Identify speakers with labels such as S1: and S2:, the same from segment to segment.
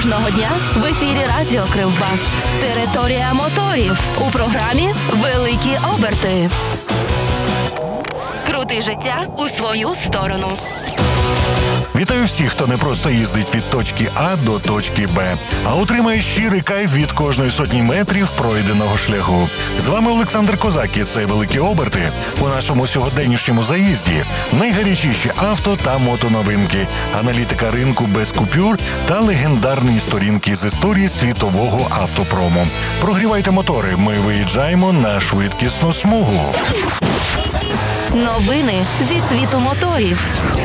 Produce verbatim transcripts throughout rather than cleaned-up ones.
S1: Кожного дня в ефірі Радіо Кривбас. Територія моторів. У програмі «Великі оберти». Крути життя у свою сторону.
S2: Вітаю всіх, хто не просто їздить від точки А до точки Б, а отримає щирий кайф від кожної сотні метрів пройденого шляху. З вами Олександр Козак і це «Великі оберти». У нашому сьогоденнішньому заїзді найгарячіші авто та мотоновинки, аналітика ринку без купюр та легендарні сторінки з історії світового автопрому. Прогрівайте мотори, ми виїжджаємо на швидкісну смугу.
S1: Новини зі світу моторів.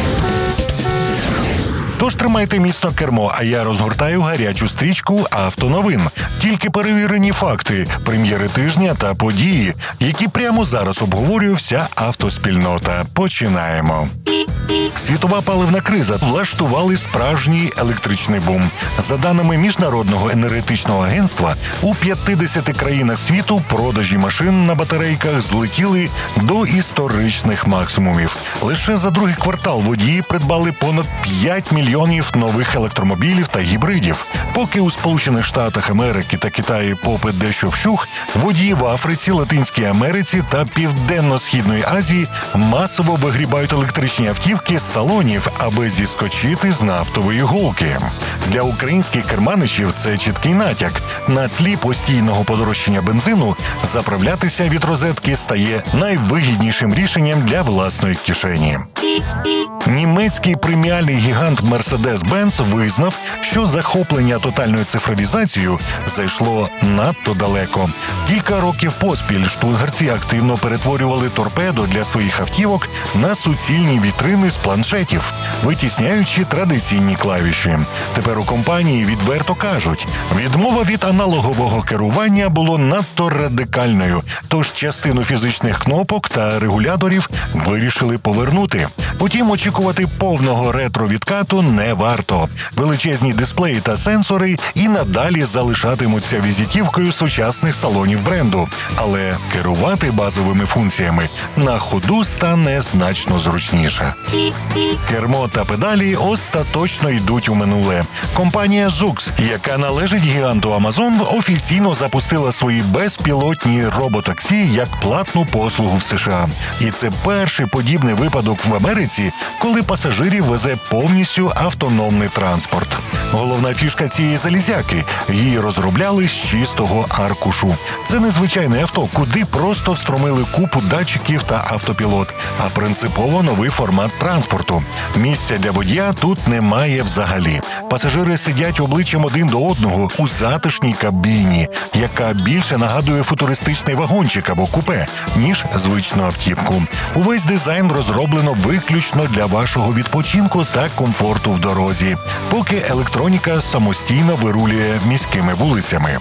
S2: Тож тримайте міцно кермо, а я розгортаю гарячу стрічку автоновин. Тільки перевірені факти, прем'єри тижня та події, які прямо зараз обговорює вся автоспільнота. Починаємо. Світова паливна криза влаштували справжній електричний бум. За даними Міжнародного енергетичного агентства, у п'ятдесяти країнах світу продажі машин на батарейках злетіли до історичних максимумів. Лише за другий квартал водії придбали понад п'ять мільйонів нових електромобілів та гібридів. Поки у Сполучених Штатах Америки та Китаї попит дещо вщух, водії в Африці, Латинській Америці та Південно-Східної Азії масово вигрібають електричні автівки з салонів, аби зіскочити з нафтової голки. Для українських керманичів це чіткий натяк. На тлі постійного подорожчання бензину заправлятися від розетки стає найвигіднішим рішенням для власної кишені. Німецький преміальний гігант Mercedes-Benz визнав, що захоплення тотальною цифровізацією зайшло надто далеко. Кілька років поспіль штутгартці активно перетворювали торпедо для своїх автівок на суцільні вітрини з планшетів, витісняючи традиційні клавіші. Тепер у компанії відверто кажуть, відмова від аналогового керування було надто радикальною, тож частину фізичних кнопок та регуляторів вирішили повернути. Утім, очікувати повного ретро-відкату не варто. Величезні дисплеї та сенсори і надалі залишатимуться візитівкою сучасних салонів бренду. Але керувати базовими функціями на ходу стане значно зручніше. Кермо та педалі остаточно йдуть у минуле. Компанія Zoox, яка належить гіганту Amazon, офіційно запустила свої безпілотні роботаксі як платну послугу в США. І це перший подібний випадок в Америці, коли пасажирів везе повністю автономний транспорт. Головна фішка цієї залізяки – її розробляли з чистого аркушу. Це незвичайне авто, куди просто встромили купу датчиків та автопілот, а принципово новий формат транспорту. Місця для водія тут немає взагалі. Пасажири сидять обличчям один до одного у затишній кабіні, яка більше нагадує футуристичний вагончик або купе, ніж звичну автівку. Увесь дизайн розроблено виключно для вашого відпочинку та комфорту в дорозі, поки електроніка самостійно вирулює міськими вулицями.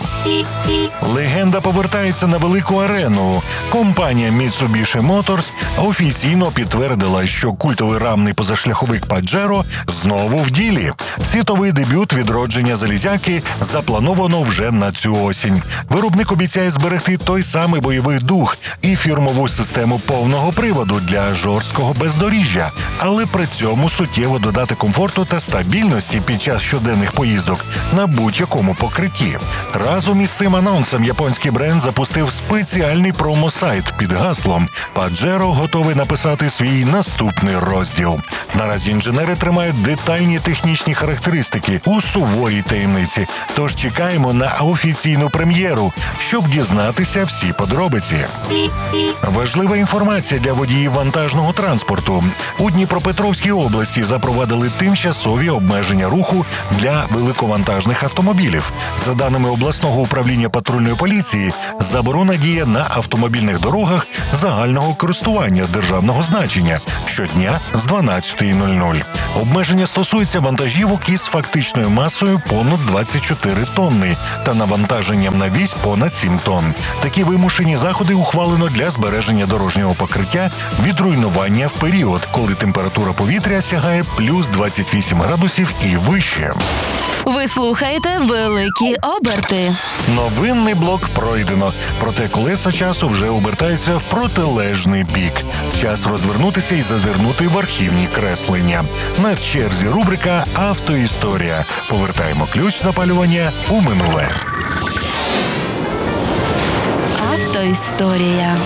S2: Легенда повертається на велику арену. Компанія Mitsubishi Motors офіційно підтвердила, що культовий рамний позашляховик Pajero знову в ділі. Світовий дебют відродження залізяки заплановано вже на цю осінь. Виробник обіцяє зберегти той самий бойовий дух і фірмову систему повного приводу для жорсткого бездоріжжя, але при цьому суттєво додати комфорту та стабільності під час щоденних поїздок на будь-якому покритті. Разом із цим анонсом японський бренд запустив спеціальний промо-сайт під гаслом «Pajero готовий написати свій наступний розділ». Наразі інженери тримають детальні технічні характеристики у суворій таємниці, тож чекаємо на офіційну прем'єру, щоб дізнатися всі подробиці. Важлива інформація для водіїв вантажного транспорту. У Дніпропетровській області запровадили тимчасові обмеження руху для великовантажних автомобілів. За даними обласного управління патрульної поліції, заборона діє на автомобільних дорогах загального користування державного значення щодня з дванадцятої нуль-нуль. Обмеження стосується вантажівок із фактичною масою понад двадцять чотири тонни та навантаженням на вісь понад сім тонн. Такі вимушені заходи ухвалено для збереження дорожнього покриття від руйнування в період, коли температура повітря сягає плюс двадцять вісім градусів і вище.
S1: Ви слухаєте «Великі оберти».
S2: Новинний блок пройдено, проте колеса часу вже обертаються в протилежний бік. Час розвернутися і зазирнути в архівні креслення. На черзі рубрика «Автоісторія». Повертаємо ключ запалювання у минуле.
S1: Автоісторія.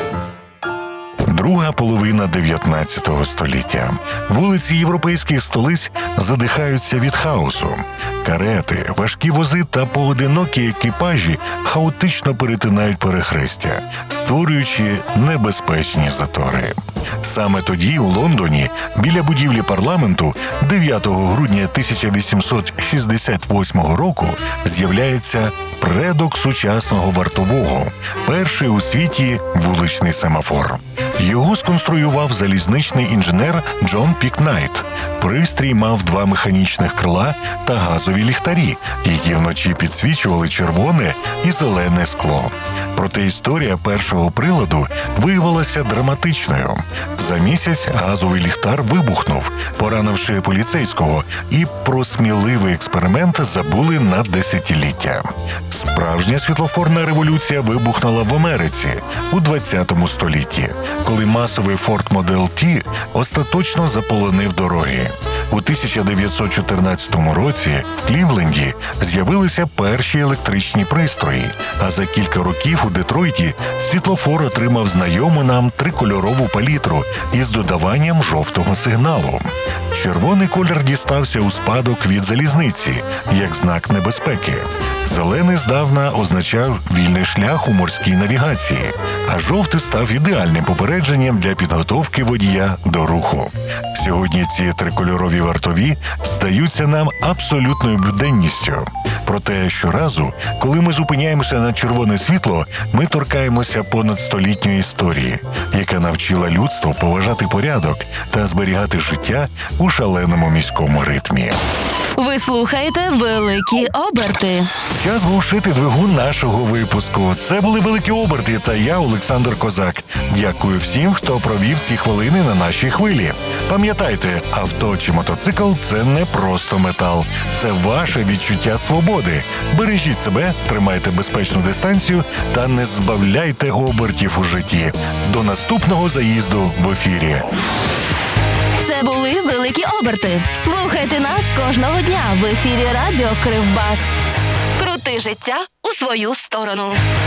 S2: Друга половина дев'ятнадцятого століття. Вулиці європейських столиць задихаються від хаосу. Карети, важкі вози та поодинокі екіпажі хаотично перетинають перехрестя, створюючи небезпечні затори. Саме тоді у Лондоні, біля будівлі парламенту, дев'ятого грудня тисяча вісімсот шістдесят восьмого року з'являється предок сучасного вартового, перший у світі вуличний семафор. Його сконструював залізничний інженер Джон Пікнайт. Пристрій мав два механічних крила та газові ліхтарі, які вночі підсвічували червоне і зелене скло. Проте історія першого приладу виявилася драматичною. За місяць газовий ліхтар вибухнув, поранивши поліцейського, і про сміливий експеримент забули на десятиліття. Справжня світлофорна революція вибухнула в Америці у двадцятому столітті, коли масовий Ford Model T остаточно заполонив дороги. У тисяча дев'ятсот чотирнадцятому році в Клівленді з'явилися перші електричні пристрої, а за кілька років у Детройті світлофор отримав знайому нам трикольорову палітру із додаванням жовтого сигналу. Червоний колір дістався у спадок від залізниці, як знак небезпеки. Зелений здавна означав вільний шлях у морській навігації, а жовтий став ідеальним попередженням для підготовки водія до руху. Сьогодні ці трикольорові вартові здаються нам абсолютною буденністю. Проте щоразу, коли ми зупиняємося на червоне світло, ми торкаємося понадстолітньої історії, яка навчила людство поважати порядок та зберігати життя у шаленому міському ритмі.
S1: Ви слухаєте «Великі оберти».
S2: Час глушити двигун нашого випуску. Це були «Великі оберти» та я, Олександр Козак. Дякую всім, хто провів ці хвилини на нашій хвилі. Пам'ятайте, авто чи мотоцикл – це не просто метал. Це ваше відчуття свободи. Бережіть себе, тримайте безпечну дистанцію та не збавляйте обертів у житті. До наступного заїзду в ефірі.
S1: Це були «Великі оберти». Слухайте нас кожного дня в ефірі радіо Кривбас. Крути життя у свою сторону.